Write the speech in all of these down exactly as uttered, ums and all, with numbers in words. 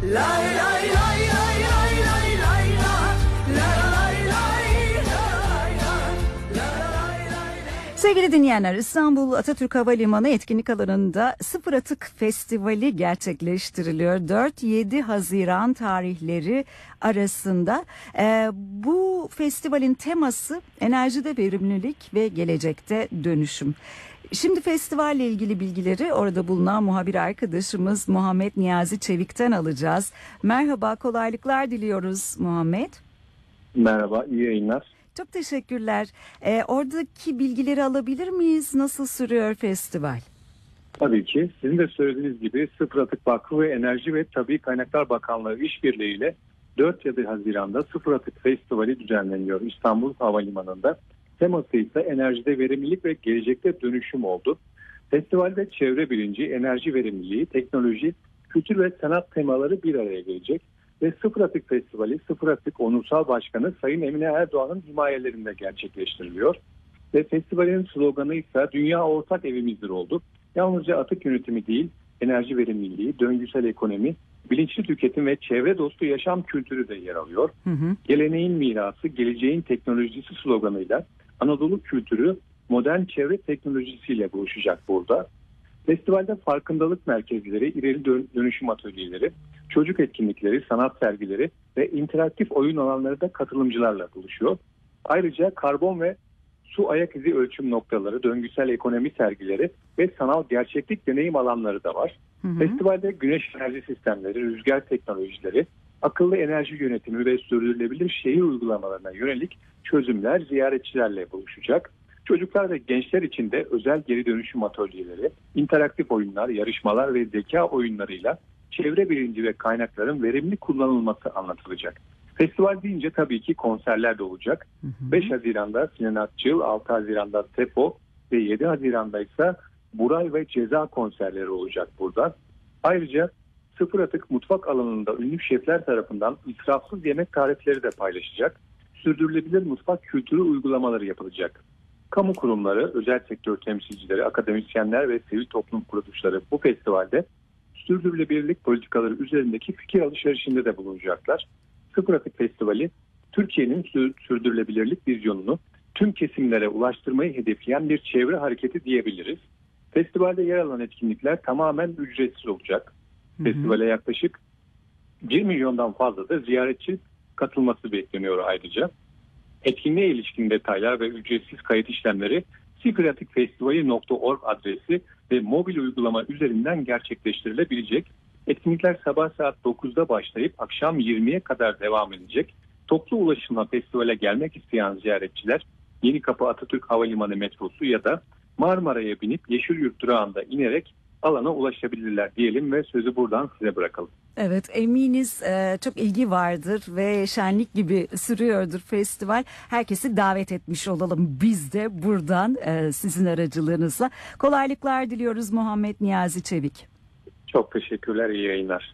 Lay lay lay lay lay lay lay la. La lay lay lay lay. La lay lay. Sevgili dinleyenler, İstanbul Atatürk Havalimanı etkinlik alanında Sıfır Atık Festivali gerçekleştiriliyor. dört yedi Haziran tarihleri arasında. Ee, bu festivalin teması enerjide verimlilik ve gelecekte dönüşüm. Şimdi festivalle ilgili bilgileri orada bulunan muhabir arkadaşımız Muhammed Niyazi Çevik'ten alacağız. Merhaba, kolaylıklar diliyoruz Muhammed. Merhaba, iyi yayınlar. Çok teşekkürler. Ee, oradaki bilgileri alabilir miyiz? Nasıl sürüyor festival? Tabii ki. Sizin de söylediğiniz gibi Sıfır Atık Vakfı ve Enerji ve Tabii Kaynaklar Bakanlığı işbirliğiyle dört yedi Haziran'da Sıfır Atık Festivali düzenleniyor İstanbul Havalimanı'nda. Teması ise enerjide verimlilik ve gelecekte dönüşüm oldu. Festivalde çevre bilinci, enerji verimliliği, teknoloji, kültür ve sanat temaları bir araya gelecek. Ve Sıfır Atık Festivali, Sıfır Atık Onursal Başkanı Sayın Emine Erdoğan'ın himayelerinde gerçekleştiriliyor. Ve festivalin sloganı ise Dünya Ortak Evimizdir oldu. Yalnızca atık yönetimi değil, enerji verimliliği, döngüsel ekonomi, bilinçli tüketim ve çevre dostu yaşam kültürü de yer alıyor. Hı hı. Geleneğin mirası, geleceğin teknolojisi sloganıyla Anadolu kültürü modern çevre teknolojisiyle buluşacak burada. Festivalde farkındalık merkezleri, ileri dönüşüm atölyeleri, çocuk etkinlikleri, sanat sergileri ve interaktif oyun alanları da katılımcılarla buluşuyor. Ayrıca karbon ve su ayak izi ölçüm noktaları, döngüsel ekonomi sergileri ve sanal gerçeklik deneyim alanları da var. Hı hı. Festivalde güneş enerji sistemleri, rüzgar teknolojileri, akıllı enerji yönetimi ve sürdürülebilir şehir uygulamalarına yönelik çözümler ziyaretçilerle buluşacak. Çocuklar ve gençler için de özel geri dönüşüm atölyeleri, interaktif oyunlar, yarışmalar ve zeka oyunlarıyla çevre bilinci ve kaynakların verimli kullanılması anlatılacak. Festival deyince tabii ki konserler de olacak. Hı hı. beş Haziran'da Sinan Akçıl, altı Haziran'da Tepo ve yedi Haziran'da ise Buray ve Ceza konserleri olacak burada. Ayrıca Sıfır Atık mutfak alanında ünlü şefler tarafından israfsız yemek tarifleri de paylaşacak. Sürdürülebilir mutfak kültürü uygulamaları yapılacak. Kamu kurumları, özel sektör temsilcileri, akademisyenler ve sivil toplum kuruluşları bu festivalde sürdürülebilirlik politikaları üzerindeki fikir alışverişinde de bulunacaklar. Sıfır Atık Festivali, Türkiye'nin sürdürülebilirlik vizyonunu tüm kesimlere ulaştırmayı hedefleyen bir çevre hareketi diyebiliriz. Festivalde yer alan etkinlikler tamamen ücretsiz olacak. Hı hı. Festivale yaklaşık bir milyondan fazla da ziyaretçi katılması bekleniyor ayrıca. Etkinliğe ilişkin detaylar ve ücretsiz kayıt işlemleri sıfıratıkfestivali nokta org adresi ve mobil uygulama üzerinden gerçekleştirilebilecek. Etkinlikler sabah saat dokuzda başlayıp akşam yirmiye kadar devam edecek. Toplu ulaşımla festivale gelmek isteyen ziyaretçiler Yenikapı Atatürk Havalimanı metrosu ya da Marmara'ya binip Yeşilyurt durağında inerek alana ulaşabilirler diyelim ve sözü buradan size bırakalım. Evet, eminiz e, çok ilgi vardır ve şenlik gibi sürüyordur festival. Herkesi davet etmiş olalım biz de buradan e, sizin aracılığınızla. Kolaylıklar diliyoruz Muhammed Niyazi Çevik. Çok teşekkürler, iyi yayınlar.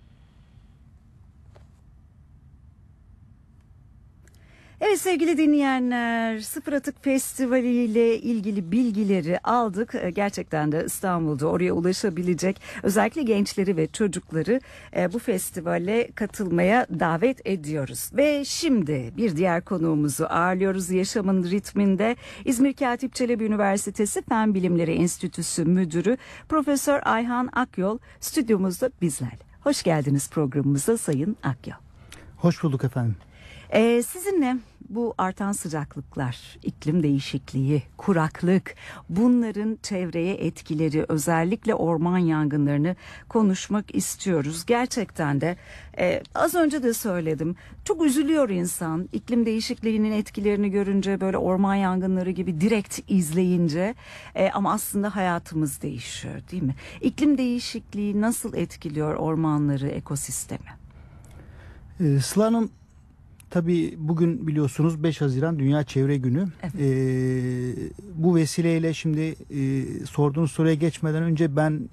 Evet sevgili dinleyenler, Sıfır Atık Festivali ile ilgili bilgileri aldık. Gerçekten de İstanbul'da oraya ulaşabilecek özellikle gençleri ve çocukları bu festivale katılmaya davet ediyoruz. Ve şimdi bir diğer konuğumuzu ağırlıyoruz yaşamın ritminde. İzmir Katip Çelebi Üniversitesi Fen Bilimleri Enstitüsü Müdürü Profesör Ayhan Akyol stüdyomuzda bizlerle. Hoş geldiniz programımıza Sayın Akyol. Hoş bulduk efendim. Ee, sizinle bu artan sıcaklıklar, iklim değişikliği, kuraklık, bunların çevreye etkileri, özellikle orman yangınlarını konuşmak istiyoruz. Gerçekten de e, az önce de söyledim, çok üzülüyor insan iklim değişikliğinin etkilerini görünce, böyle orman yangınları gibi direkt izleyince e, ama aslında hayatımız değişiyor değil mi? İklim değişikliği nasıl etkiliyor ormanları, ekosistemi? Ee, Sıla Hanım, tabii bugün biliyorsunuz beş Haziran Dünya Çevre Günü. Evet. Ee, bu vesileyle şimdi e, sorduğunuz soruya geçmeden önce ben